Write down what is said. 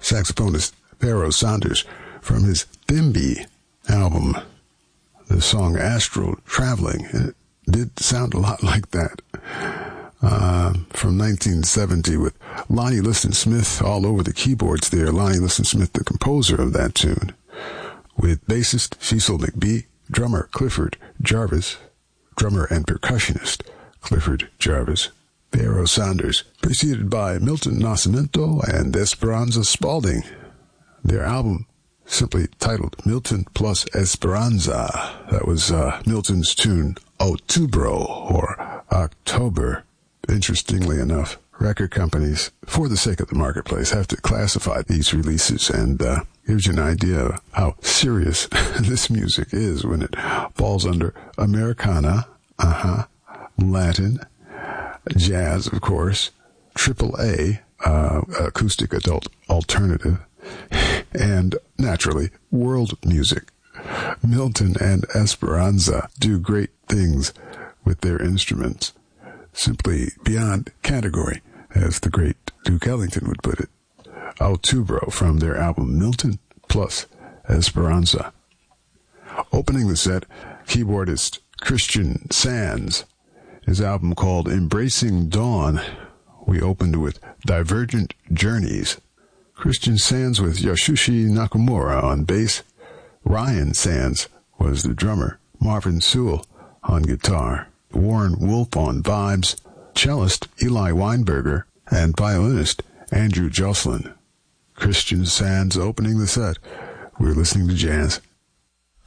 saxophonist Pharoah Sanders from his Thimby album, the song Astral Traveling. It did sound a lot like that. From 1970 with Lonnie Liston Smith all over the keyboards there. Lonnie Liston Smith, the composer of that tune, with bassist Cecil McBee, drummer Clifford Jarvis, drummer and percussionist Clifford Jarvis. Pharoah Sanders, preceded by Milton Nascimento and Esperanza Spalding. Their album simply titled Milton plus Esperanza. That was Milton's tune Outubro, or October. Interestingly enough, record companies, for the sake of the marketplace, have to classify these releases, and gives you an idea of how serious this music is when it falls under Americana, Latin, jazz, of course, AAA, acoustic adult alternative, and, naturally, world music. Milton and Esperanza do great things with their instruments, simply beyond category, as the great Duke Ellington would put it. Outubro from their album Milton plus Esperanza. Opening the set, keyboardist Christian Sands, his album called Embracing Dawn. We opened with Divergent Journeys. Christian Sands with Yasushi Nakamura on bass. Ryan Sands was the drummer. Marvin Sewell on guitar. Warren Wolf on vibes. Cellist Eli Weinberger and violinist Andrew Jocelyn. Christian Sands opening the set. We're listening to jazz.